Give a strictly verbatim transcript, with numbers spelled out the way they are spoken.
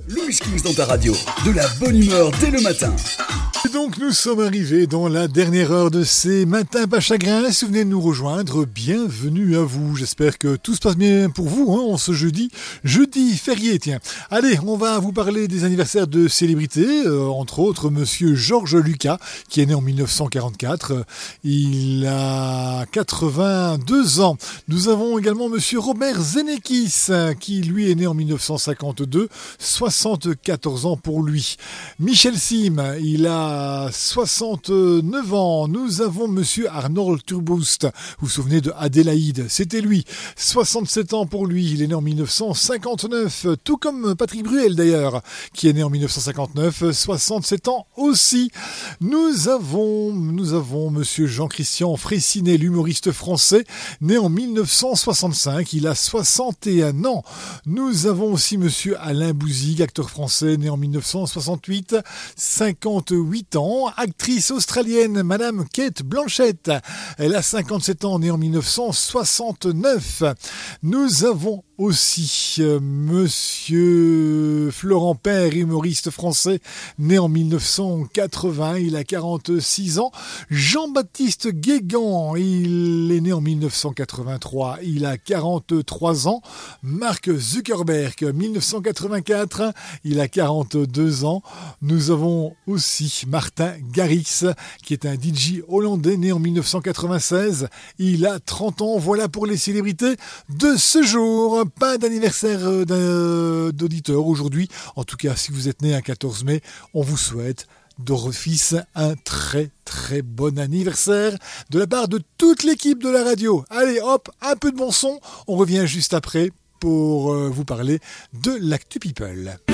Louis Kings dans ta radio, de la bonne humeur dès le matin. Et donc nous sommes arrivés dans la dernière heure de ces matins pas chagrins. Si vous venez de nous rejoindre, bienvenue à vous. J'espère que tout se passe bien pour vous, hein, en ce jeudi, jeudi férié, tiens. Allez, on va vous parler des anniversaires de célébrités, euh, entre autres monsieur Georges Lucas, qui est né en dix-neuf cent quarante-quatre. Il a quatre-vingt-deux ans. Nous avons également monsieur Robert Zemeckis, qui lui est né en dix-neuf cent cinquante-deux, soixante-quatorze ans pour lui. Michel Sim, il a soixante-neuf ans. Nous avons monsieur Arnold Turboust. Vous vous souvenez de Adélaïde? C'était lui. soixante-sept ans pour lui. Il est né en dix-neuf cent cinquante-neuf. Tout comme Patrick Bruel d'ailleurs, qui est né en dix-neuf cent cinquante-neuf. soixante-sept ans aussi. Nous avons, nous avons monsieur Jean-Christian Fraissinet, l'humoriste français, né en dix-neuf cent soixante-cinq. Il a soixante et un ans. Nous avons aussi monsieur Alain Bouzig, acteur français, né en dix-neuf cent soixante-huit. cinquante-huit ans, actrice australienne, Madame Kate Blanchett. Elle a cinquante-sept ans, née en dix-neuf cent soixante-neuf. Nous avons aussi euh, monsieur Florent Père, humoriste français, né en dix-neuf cent quatre-vingts. Il a quarante-six ans. Jean-Baptiste Guégan, il est né en dix-neuf cent quatre-vingt-trois. Il a quarante-trois ans. Mark Zuckerberg, dix-neuf cent quatre-vingt-quatre. Il a quarante-deux ans. Nous avons aussi Martin Garrix, qui est un D J hollandais né en dix-neuf cent quatre-vingt-seize. Il a trente ans. Voilà pour les célébrités de ce jour. Pas d'anniversaire d'auditeur aujourd'hui. En tout cas, si vous êtes né un quatorze mai, on vous souhaite d'office un très très bon anniversaire de la part de toute l'équipe de la radio. Allez hop, un peu de bon son. On revient juste après pour vous parler de l'Actu People.